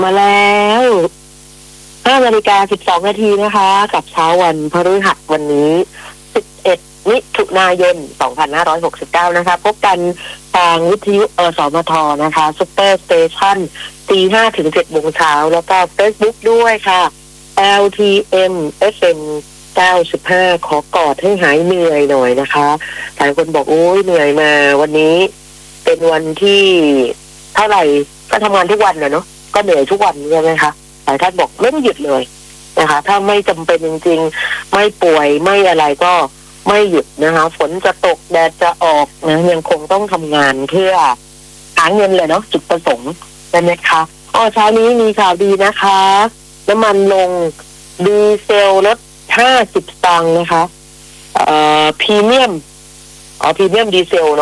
มาแล้ว5:12 นาทีนะคะ กับเช้าวันพฤหัสวันนี้11มิถุนายน2569นะคะพบกันทางวิทยุสมทนะคะซุปเปอร์สเตชัน5 ถึง 7 โมงเช้าแล้วก็ Facebook ด้วยค่ะ LTM FM 95ขอกอดให้หายเหนื่อยหน่อยนะคะหลายคนบอกโอ้ยเหนื่อยมาวันนี้เป็นวันที่เท่าไหร่ก็ทำงานทุกวันเนาะก็เหนื่อยทุกวันใช่ไหมคะหลายท่านบอกไม่ได้หยุดเลยนะคะถ้าไม่จำเป็นจริงๆไม่ป่วยไม่อะไรก็ไม่หยุดนะคะฝนจะตกแดดจะออกนะยังคงต้องทำงานเพื่อหาเงินเลยเนาะจุดประสงค์ใช่ไหมคะเช้านี้มีข่าวดีนะคะน้ำมันลงดีเซลลด50 สตางค์นะคะพรีเมียมดีเซล